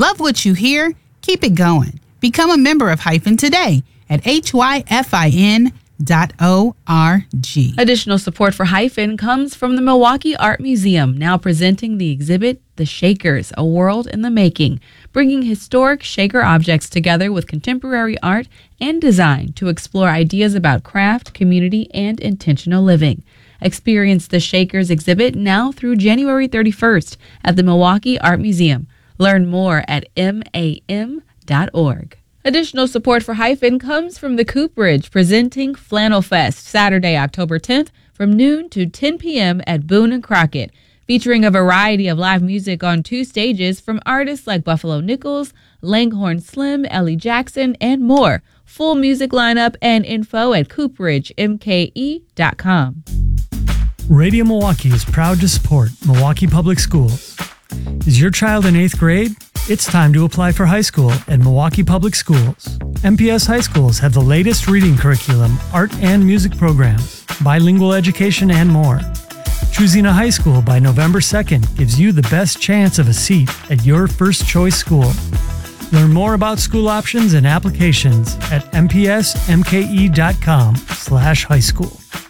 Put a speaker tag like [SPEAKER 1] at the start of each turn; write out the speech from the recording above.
[SPEAKER 1] Love what you hear? Keep it going. Become a member of Hyphen today at hyphin.org.
[SPEAKER 2] Additional support for Hyphen comes from the Milwaukee Art Museum, now presenting the exhibit The Shakers, A World in the Making, bringing historic Shaker objects together with contemporary art and design to explore ideas about craft, community, and intentional living. Experience the Shakers exhibit now through January 31st at the Milwaukee Art Museum. Learn more at mam.org. Additional support for Hyphen comes from the Cooperage, presenting Flannel Fest Saturday, October 10th from noon to 10 p.m. at Boone & Crockett, featuring a variety of live music on 2 stages from artists like Buffalo Nichols, Langhorne Slim, Ellie Jackson, and more. Full music lineup and info at cooperagemke.com.
[SPEAKER 3] Radio Milwaukee is proud to support Milwaukee Public Schools. Is your child in 8th grade? It's time to apply for high school at Milwaukee Public Schools. MPS high schools have the latest reading curriculum, art and music programs, bilingual education, and more. Choosing a high school by November 2nd gives you the best chance of a seat at your first choice school. Learn more about school options and applications at mpsmke.com/high school.